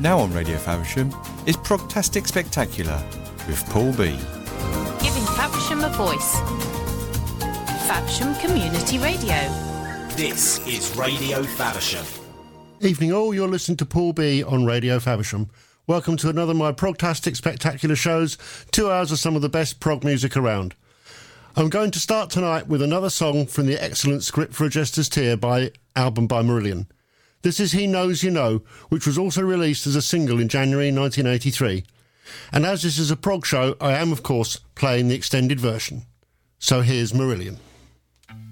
Now on Radio Faversham is Progtastic Spectacular with Paul B. Giving Faversham a voice. Faversham Community Radio. This is Radio Faversham. Evening all, you're listening to Paul B on Radio Faversham. Welcome to another of my Progtastic Spectacular shows, 2 hours of some of the best prog music around. I'm going to start tonight with another song from the excellent Script for a Jester's Tear album by Marillion. This is He Knows You Know, which was also released as a single in January 1983. And as this is a prog show, I am, of course, playing the extended version. So here's Marillion.